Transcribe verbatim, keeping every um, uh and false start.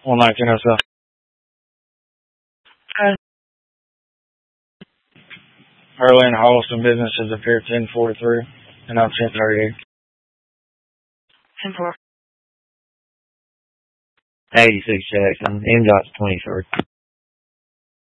one nineteen oh seven. Uh, Early in Holliston businesses appear ten forty-three, and I'm ten thirty-eight. ten four. eighty-six Jackson, M dot's twenty-three.